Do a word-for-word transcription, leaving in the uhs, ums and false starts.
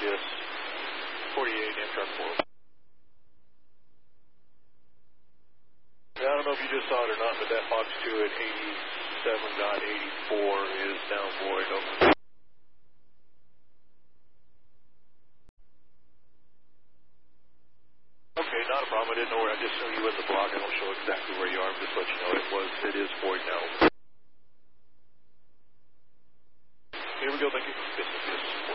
Yes. forty-eight, Amtrak four. I don't know if you just saw it or not, but that Fox two at eighty-seven point eighty-four is now void. Over. Okay, not a problem. I didn't know where. I just knew you in the block. I don't show exactly where you are. I'm just letting you know it was. It is void now.